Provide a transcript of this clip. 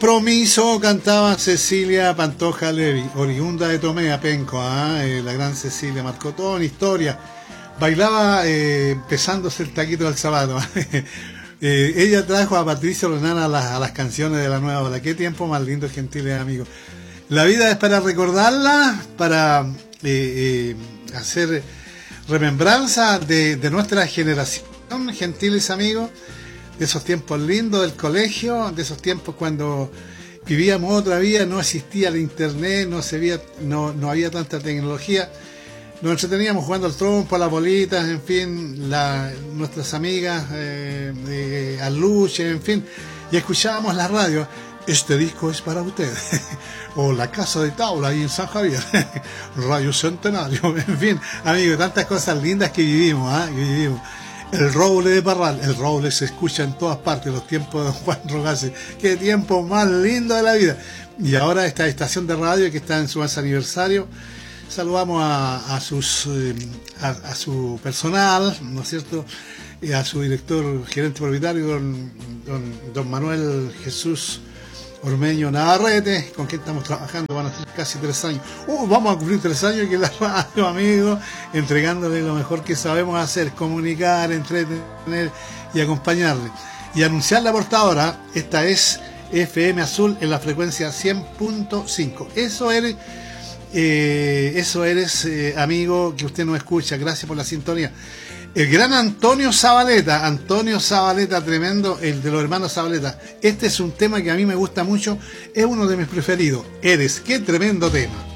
Promiso cantaba Cecilia Pantoja Levi, oriunda de Tomé, Penco, la gran Cecilia, marcó toda una historia. Bailaba pesándose el taquito del zapato. Ella trajo a Patricio Renana a las canciones de la nueva ola. Qué tiempo más lindo, gentiles amigos. La vida es para recordarla, para hacer remembranza de nuestra generación, gentiles amigos, de esos tiempos lindos del colegio, de esos tiempos cuando vivíamos otra vida, no existía el internet, no había tanta tecnología, nos entreteníamos jugando al trompo, a las bolitas, en fin, nuestras amigas, aluche, en fin, y escuchábamos la radio. Este disco es para ustedes, o La Casa de Taula ahí en San Javier, Radio Centenario, en fin, amigos, tantas cosas lindas que vivimos, que vivimos. El roble de Parral, el roble se escucha en todas partes, los tiempos de Juan Rogase, qué tiempo más lindo de la vida. Y ahora esta estación de radio que está en su más aniversario, saludamos a su personal, ¿no es cierto? Y a su director, gerente propietario, don Manuel Jesús Ormeño Navarrete, con quien estamos trabajando, van a ser casi 3 años. Vamos a cumplir 3 años que la radio, amigos, entregándole lo mejor que sabemos hacer, comunicar, entretener y acompañarle. Y anunciar la portadora, esta es FM Azul en la frecuencia 100.5. Eso eres, amigo, que usted nos escucha. Gracias por la sintonía. El gran Antonio Zabaleta, tremendo, el de los hermanos Zabaleta. Este es un tema que a mí me gusta mucho, es uno de mis preferidos. Eres, qué tremendo tema.